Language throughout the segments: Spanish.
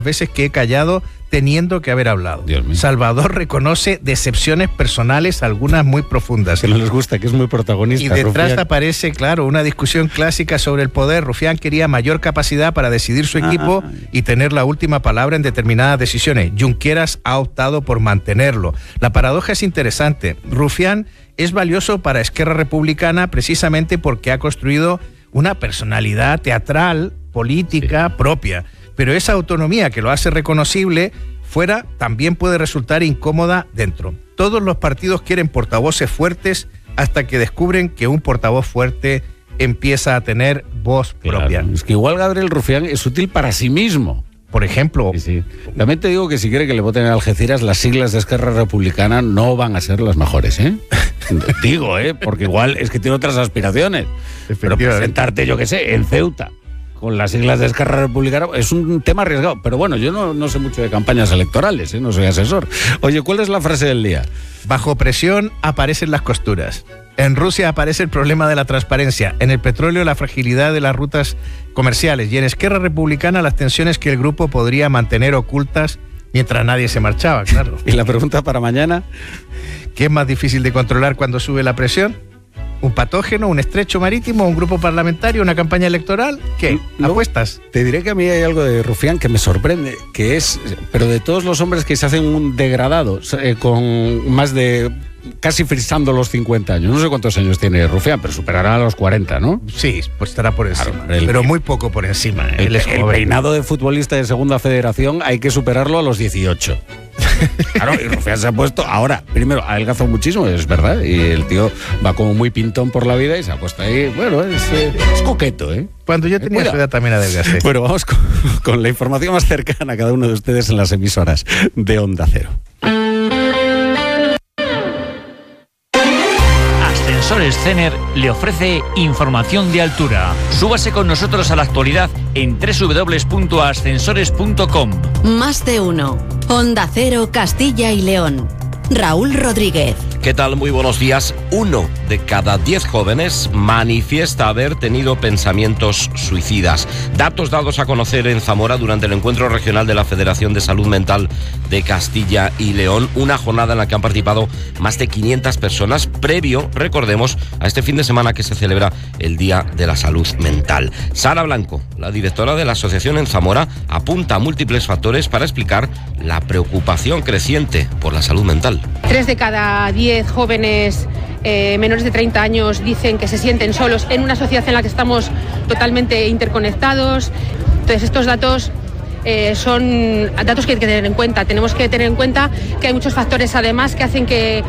veces que he callado teniendo que haber hablado. Salvador reconoce decepciones personales, algunas muy profundas. Que no les gusta, que es muy protagonista. Y detrás Rufián. aparece, claro, una discusión clásica sobre el poder. Rufián quería mayor capacidad para decidir su equipo y tener la última palabra en determinadas decisiones. Junqueras ha optado por mantenerlo. La paradoja es interesante. Rufián es valioso para Esquerra Republicana precisamente porque ha construido una personalidad teatral, política propia. Pero esa autonomía que lo hace reconocible fuera también puede resultar incómoda dentro. Todos los partidos quieren portavoces fuertes hasta que descubren que un portavoz fuerte empieza a tener voz propia. Es que igual Gabriel Rufián es útil para sí mismo. Por ejemplo. Sí. También te digo que si quiere que le voten a Algeciras, las siglas de Esquerra Republicana no van a ser las mejores, ¿eh? Digo, porque igual es que tiene otras aspiraciones. Pero presentarte, yo qué sé, en Ceuta con las siglas de Esquerra Republicana es un tema arriesgado. Pero bueno, yo no sé mucho de campañas electorales, no soy asesor. Oye, ¿cuál es la frase del día? Bajo presión aparecen las costuras. En Rusia aparece el problema de la transparencia, en el petróleo la fragilidad de las rutas comerciales y en Esquerra Republicana las tensiones que el grupo podría mantener ocultas mientras nadie se marchaba, claro. ¿Y la pregunta para mañana? ¿Qué es más difícil de controlar cuando sube la presión? ¿Un patógeno, un estrecho marítimo, un grupo parlamentario, una campaña electoral? ¿Qué? ¿Apuestas? Te diré que a mí hay algo de Rufián que me sorprende, que es, pero de todos los hombres que se hacen un degradado, con más de, casi frisando los 50 años, no sé cuántos años tiene Rufián, pero superará a los 40, ¿no? Sí, pues estará por encima, claro, pero muy poco por encima. El peinado de futbolista de segunda federación hay que superarlo a los 18. Claro, y Rufián se ha puesto, ahora, primero, ha adelgazado muchísimo, es verdad, y el tío va como muy pintón por la vida y se ha puesto ahí, bueno, es coqueto, ¿eh? Cuando yo tenía su edad también adelgacé. Bueno, vamos con la información más cercana a cada uno de ustedes en las emisoras de Onda Cero. Ascensores Cener le ofrece información de altura. Súbase con nosotros a la actualidad en www.ascensores.com. Más de uno. Onda Cero, Castilla y León. Raúl Rodríguez. ¿Qué tal? Muy buenos días. 1 de cada 10 jóvenes manifiesta haber tenido pensamientos suicidas. Datos dados a conocer en Zamora durante el encuentro regional de la Federación de Salud Mental de Castilla y León, una jornada en la que han participado más de 500 personas, previo, recordemos, a este fin de semana que se celebra el Día de la Salud Mental. Sara Blanco, la directora de la asociación en Zamora, apunta a múltiples factores para explicar la preocupación creciente por la salud mental. 3 de cada 10 jóvenes menores de 30 años dicen que se sienten solos en una sociedad en la que estamos totalmente interconectados. Entonces estos datos son datos que hay que tener en cuenta. Tenemos que tener en cuenta que hay muchos factores además que hacen que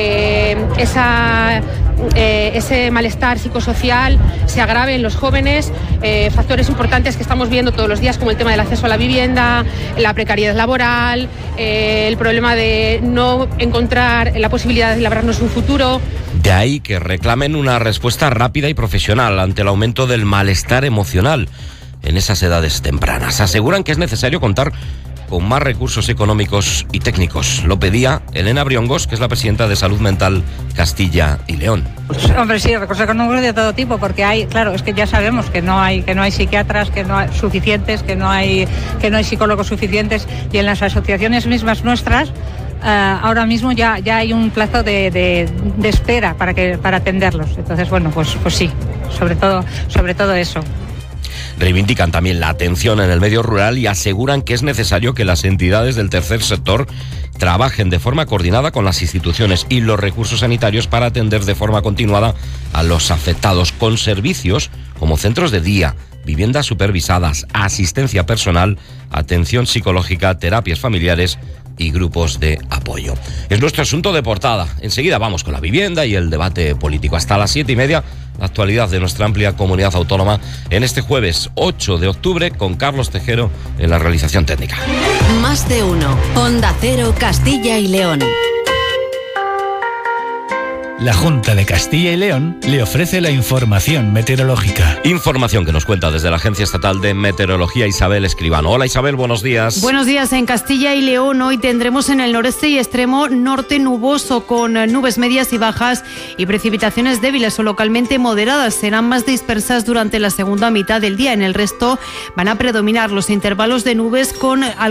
ese malestar psicosocial se agrave en los jóvenes, factores importantes que estamos viendo todos los días como el tema del acceso a la vivienda, la precariedad laboral, el problema de no encontrar la posibilidad de labrarnos un futuro. De ahí que reclamen una respuesta rápida y profesional ante el aumento del malestar emocional en esas edades tempranas. Aseguran que es necesario contar con más recursos económicos y técnicos. Lo pedía Elena Briongos, que es la presidenta de Salud Mental Castilla y León. Hombre, sí, recursos económicos de todo tipo, porque hay, claro, es que ya sabemos que no hay psiquiatras, que no hay suficientes, que no hay psicólogos suficientes, y en las asociaciones mismas nuestras ahora mismo ya hay un plazo de espera para atenderlos. Entonces, bueno, pues sí, sobre todo eso. Reivindican también la atención en el medio rural y aseguran que es necesario que las entidades del tercer sector trabajen de forma coordinada con las instituciones y los recursos sanitarios para atender de forma continuada a los afectados, con servicios como centros de día, viviendas supervisadas, asistencia personal, atención psicológica, terapias familiares y grupos de apoyo. Es nuestro asunto de portada. Enseguida vamos con la vivienda y el debate político. Hasta las 7:30, la actualidad de nuestra amplia comunidad autónoma en este jueves 8 de octubre con Carlos Tejero en la realización técnica. Más de uno. Onda Cero, Castilla y León. La Junta de Castilla y León le ofrece la información meteorológica. Información que nos cuenta desde la Agencia Estatal de Meteorología Isabel Escribano. Hola Isabel, buenos días. Buenos días. En Castilla y León hoy tendremos en el noreste y extremo norte nuboso con nubes medias y bajas y precipitaciones débiles o localmente moderadas. Serán más dispersas durante la segunda mitad del día. En el resto van a predominar los intervalos de nubes con